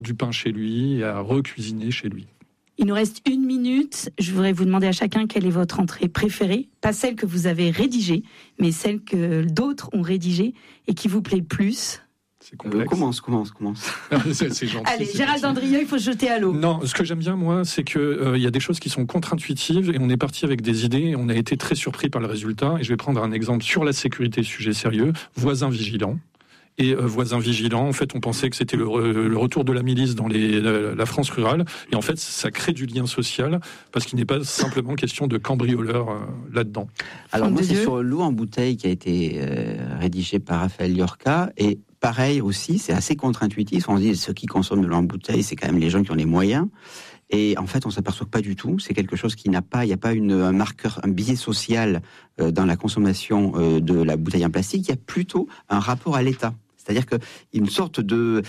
du pain chez lui et à recuisiner chez lui. Il nous reste 1 minute. Je voudrais vous demander à chacun quelle est votre entrée préférée. Pas celle que vous avez rédigée, mais celle que d'autres ont rédigée et qui vous plaît le plus. C'est complexe. Commence. C'est gentil. Allez, Gérald Andrieux, il faut se jeter à l'eau. Non, ce que j'aime bien, moi, c'est que y a des choses qui sont contre-intuitives et on est parti avec des idées et on a été très surpris par le résultat. Et je vais prendre un exemple sur la sécurité, sujet sérieux. Voisins vigilants. Et voisins vigilants, en fait, on pensait que c'était le retour de la milice dans la France rurale. Et en fait, ça crée du lien social parce qu'il n'est pas simplement question de cambrioleurs là-dedans. Alors moi, c'est sur l'eau en bouteille qui a été rédigé par Raphaël Llorca. Et pareil aussi, c'est assez contre-intuitif. On se dit, ceux qui consomment de l'eau en bouteille, c'est quand même les gens qui ont les moyens. Et en fait, on s'aperçoit que pas du tout. C'est quelque chose qui n'a pas, il n'y a pas un marqueur, un biais social dans la consommation de la bouteille en plastique. Il y a plutôt un rapport à l'État. C'est-à-dire que une sorte de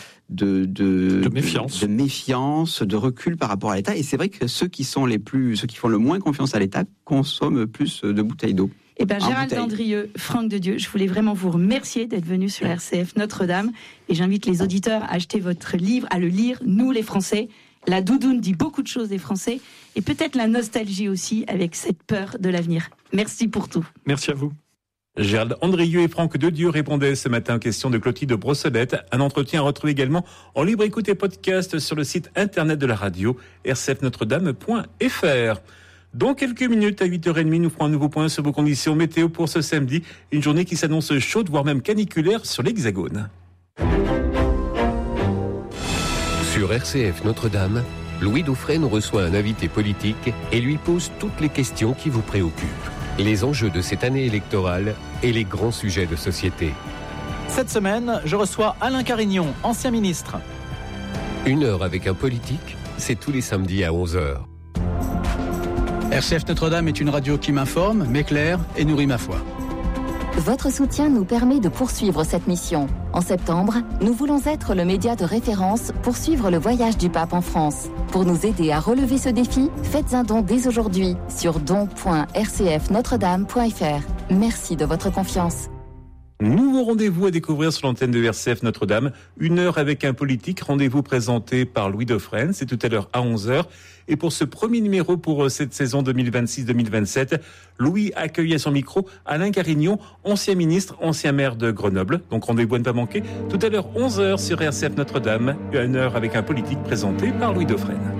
méfiance, de recul par rapport à l'État. Et c'est vrai que ceux qui font le moins confiance à l'État consomment plus de bouteilles d'eau. Eh bien, Gérald Andrieux, Franck de Dieu, je voulais vraiment vous remercier d'être venu sur RCF Notre-Dame. Et j'invite les auditeurs à acheter votre livre, à le lire, Nous les Français. La doudoune dit beaucoup de choses des Français. Et peut-être la nostalgie aussi, avec cette peur de l'avenir. Merci pour tout. Merci à vous. Gérald Andrieux et Franck de Dieu répondaient ce matin aux questions de Clotilde Brossolette. Un entretien à retrouver également en libre écoute et podcast sur le site internet de la radio, rcfnotredame.fr. Dans quelques minutes, à 8h30, nous ferons un nouveau point sur vos conditions météo pour ce samedi. Une journée qui s'annonce chaude, voire même caniculaire sur l'Hexagone. Sur RCF Notre-Dame, Louis Dauphren reçoit un invité politique et lui pose toutes les questions qui vous préoccupent. Les enjeux de cette année électorale et les grands sujets de société. Cette semaine, je reçois Alain Carignon, ancien ministre. 1 heure avec un politique, c'est tous les samedis à 11h. RCF Notre-Dame est une radio qui m'informe, m'éclaire et nourrit ma foi. Votre soutien nous permet de poursuivre cette mission. En septembre, nous voulons être le média de référence pour suivre le voyage du pape en France. Pour nous aider à relever ce défi, faites un don dès aujourd'hui sur don.rcfnotredame.fr. Merci de votre confiance. Nouveau rendez-vous à découvrir sur l'antenne de RCF Notre-Dame. 1 heure avec un politique. Rendez-vous présenté par Louis Dauphren. C'est tout à l'heure à 11h. Et pour ce premier numéro pour cette saison 2026-2027, Louis accueille à son micro Alain Carignon, ancien ministre, ancien maire de Grenoble. Donc rendez-vous à ne pas manquer. Tout à l'heure 11h sur RCF Notre-Dame. 1 heure avec un politique présenté par Louis Dauphren.